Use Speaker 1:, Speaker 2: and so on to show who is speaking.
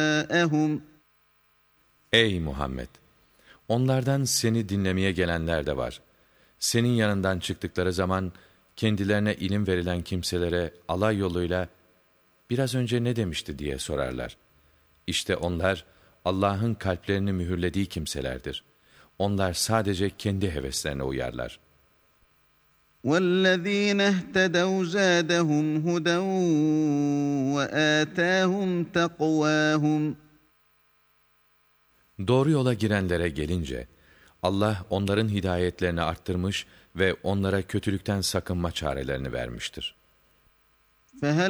Speaker 1: Ey Muhammed! Onlardan seni dinlemeye gelenler de var. Senin yanından çıktıkları zaman kendilerine ilim verilen kimselere alay yoluyla biraz önce ne demişti diye sorarlar. İşte onlar Allah'ın kalplerini mühürlediği kimselerdir. Onlar sadece kendi heveslerine uyarlar.
Speaker 2: وَالَّذ۪ينَ اهْتَدَوْا زَادَهُمْ هُدًى وَآتَاهُمْ تَقْوَاهُمْ.
Speaker 1: Doğru yola girenlere gelince, Allah onların hidayetlerini arttırmış ve onlara kötülükten sakınma çarelerini vermiştir.
Speaker 2: فَهَلْ